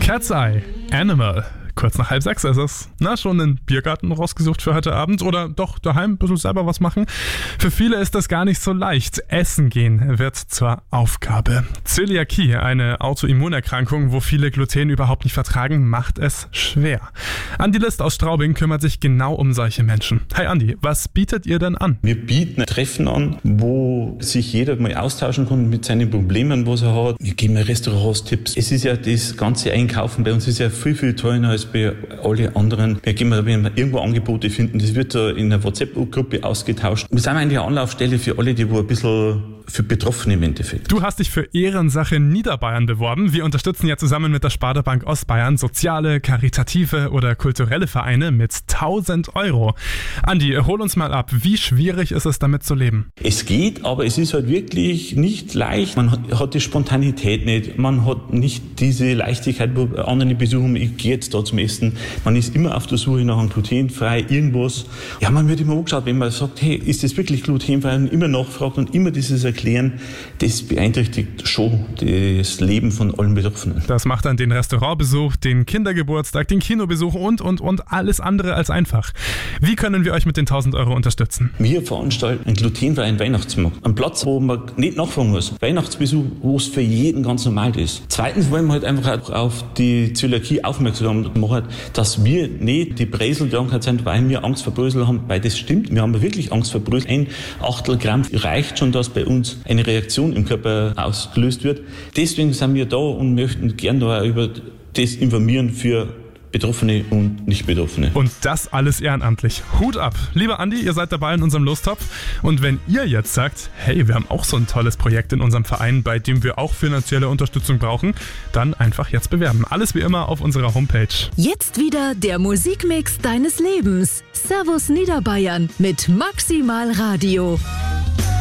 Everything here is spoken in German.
Cat's Eye, Animal. Kurz nach 5:30 ist es. Na, schon den Biergarten rausgesucht für heute Abend oder doch daheim ein bisschen selber was machen? Für viele ist das gar nicht so leicht. Essen gehen wird zur Aufgabe. Zöliakie, eine Autoimmunerkrankung, wo viele Gluten überhaupt nicht vertragen, macht es schwer. Andi List aus Straubing kümmert sich genau um solche Menschen. Hi Andi, was bietet ihr denn an? Wir bieten Treffen an, wo sich jeder mal austauschen kann mit seinen Problemen, was er hat. Wir geben Restaurantstipps. Es ist ja das ganze Einkaufen bei uns ist ja viel, viel teurer als bei allen anderen. Wenn wir irgendwo Angebote finden, das wird da in einer WhatsApp-Gruppe ausgetauscht. Wir sind eigentlich eine Anlaufstelle für alle, die ein bisschen für Betroffene im Endeffekt. Du hast dich für Ehrensache Niederbayern beworben. Wir unterstützen ja zusammen mit der Sparda-Bank Ostbayern soziale, karitative oder kulturelle Vereine mit 1.000 €. Andi, hol uns mal ab. Wie schwierig ist es, damit zu leben? Es geht, aber es ist halt wirklich nicht leicht. Man hat die Spontanität nicht. Man hat nicht diese Leichtigkeit, wo andere besuchen, ich gehe jetzt da zum Essen. Man ist immer auf der Suche nach einem glutenfrei, irgendwas. Ja, man wird immer angeschaut, wenn man sagt, hey, ist das wirklich glutenfrei? Und immer nachfragt und immer dieses Erklären, das beeinträchtigt schon das Leben von allen Betroffenen. Das macht dann den Restaurantbesuch, den Kindergeburtstag, den Kinobesuch und alles andere als einfach. Wie können wir euch mit den 1.000 € unterstützen? Wir veranstalten einen glutenfreien Weihnachtsmarkt. Einen Platz, wo man nicht nachfragen muss. Weihnachtsbesuch, wo es für jeden ganz normal ist. Zweitens wollen wir halt einfach auch auf die Zöliakie aufmerksam machen, dass wir nicht die Bräselkrankheit sind, weil wir Angst vor Brösel haben, weil das stimmt. Wir haben wirklich Angst vor Brösel. 1 Achtel Gramm reicht schon, dass bei uns eine Reaktion im Körper ausgelöst wird. Deswegen sind wir da und möchten gerne da über das informieren für Betroffene und Nicht-Betroffene. Und das alles ehrenamtlich. Hut ab. Lieber Andi, ihr seid dabei in unserem Lostopf. Und wenn ihr jetzt sagt, hey, wir haben auch so ein tolles Projekt in unserem Verein, bei dem wir auch finanzielle Unterstützung brauchen, dann einfach jetzt bewerben. Alles wie immer auf unserer Homepage. Jetzt wieder der Musikmix deines Lebens. Servus Niederbayern mit Maximal Radio.